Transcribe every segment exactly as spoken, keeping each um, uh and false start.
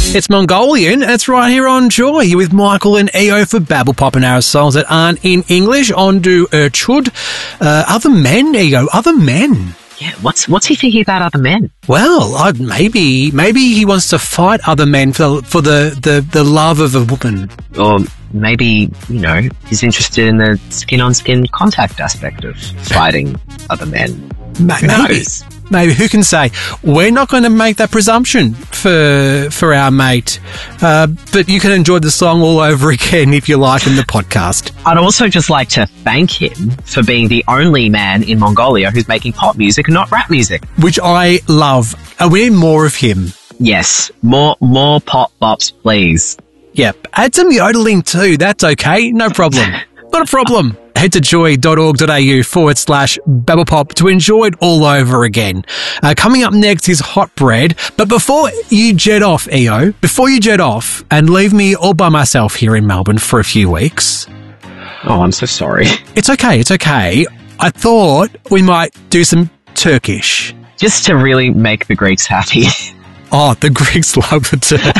It's Mongolian. That's right here on Joy. You're with Michael and E O for Babble Pop and our songs that aren't in English. On to Erchud. Uh, other men, E O. Other men. Yeah, what's what's he thinking about other men? Well, I'd maybe maybe he wants to fight other men for for the, the, the love of a woman. Or maybe, you know, he's interested in the skin-on-skin contact aspect of fighting other men. Ma- Who maybe. knows? Maybe, who can say? We're not going to make that presumption for for our mate. Uh, but you can enjoy the song all over again if you like in the podcast. I'd also just like to thank him for being the only man in Mongolia who's making pop music and not rap music. Which I love. Uh, we need more of him. Yes, more more pop bops, please. Yep. Add some yodeling too. That's okay. No problem. Not a problem. Head to joy.org.au forward slash babblepop to enjoy it all over again. Uh, coming up next is Hot Bread. But before you jet off, E O, before you jet off and leave me all by myself here in Melbourne for a few weeks. Oh, I'm so sorry. It's okay. It's okay. I thought we might do some Turkish. Just to really make the Greeks happy. Oh, the Greeks love the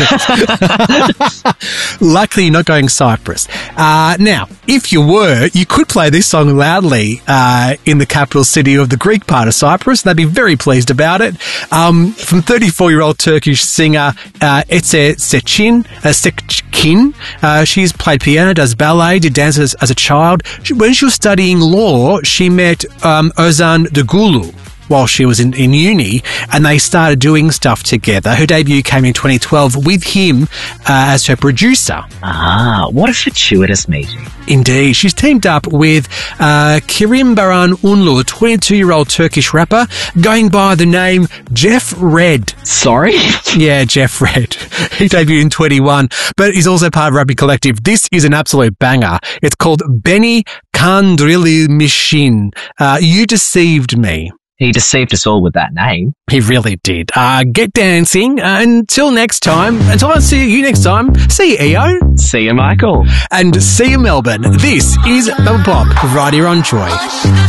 Turks. Luckily, you're not going Cyprus. Uh, now, if you were, you could play this song loudly uh, in the capital city of the Greek part of Cyprus. They'd be very pleased about it. Um, from thirty-four-year-old Turkish singer uh, Ece Seçkin. Uh, Seçkin. Uh, she's played piano, does ballet, did dance as, as a child. She, when she was studying law, she met um, Ozan Dugulu while she was in, in uni, and they started doing stuff together. Her debut came in twenty twelve with him uh, as her producer. Ah, what a fortuitous meeting. Indeed. She's teamed up with uh, Kerim Baran Unlu, a twenty-two-year-old Turkish rapper, going by the name Jeff Red. Sorry? Yeah, Jeff Red. He debuted in twenty-one, but he's also part of Rugby Collective. This is an absolute banger. It's called Benny Kandrilmişsin. Uh, You Deceived Me. He deceived us all with that name. He really did. Uh, get dancing. Uh, until next time. Until I see you next time. See you, E O. See you, Michael. And see you, Melbourne. This is Bubble Pop, right here on Joy.